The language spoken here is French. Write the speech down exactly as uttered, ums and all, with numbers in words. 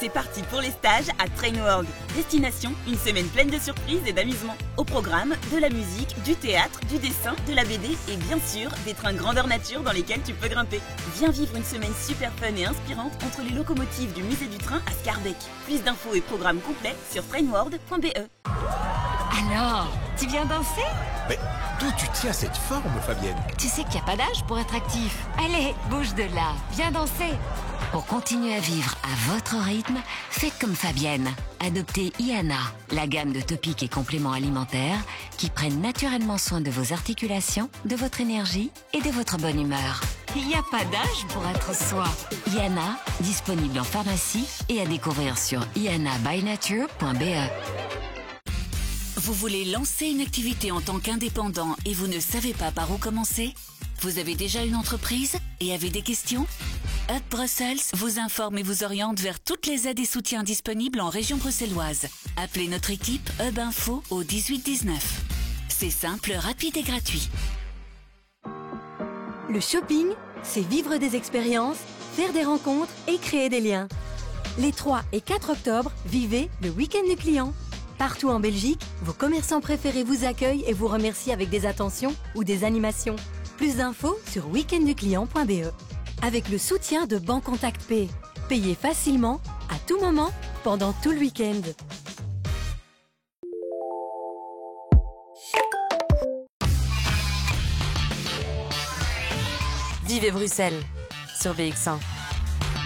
C'est parti pour les stages à Train World. Destination, une semaine pleine de surprises et d'amusement. Au programme, de la musique, du théâtre, du dessin, de la B D et bien sûr, des trains grandeur nature dans lesquels tu peux grimper. Viens vivre une semaine super fun et inspirante entre les locomotives du musée du train à Scarbeck. Plus d'infos et programmes complets sur trainworld point b e. Alors, tu viens danser? Mais d'où tu tiens cette forme, Fabienne? Tu sais qu'il n'y a pas d'âge pour être actif. Allez, bouge de là, viens danser. Pour continuer à vivre à votre rythme, faites comme Fabienne. Adoptez Iana, la gamme de topiques et compléments alimentaires qui prennent naturellement soin de vos articulations, de votre énergie et de votre bonne humeur. Il n'y a pas d'âge pour être soi. Iana, disponible en pharmacie et à découvrir sur iana by nature point b e. Vous voulez lancer une activité en tant qu'indépendant et vous ne savez pas par où commencer? Vous avez déjà une entreprise et avez des questions? Up Brussels vous informe et vous oriente vers toutes les aides et soutiens disponibles en région bruxelloise. Appelez notre équipe Hub Info au dix-huit dix-neuf. C'est simple, rapide et gratuit. Le shopping, c'est vivre des expériences, faire des rencontres et créer des liens. Les trois et quatre octobre, vivez le week-end du client. Partout en Belgique, vos commerçants préférés vous accueillent et vous remercient avec des attentions ou des animations. Plus d'infos sur weekend du client point b e. Avec le soutien de Bancontact Pay. Payez facilement, à tout moment, pendant tout le week-end. Vivez Bruxelles sur V X un.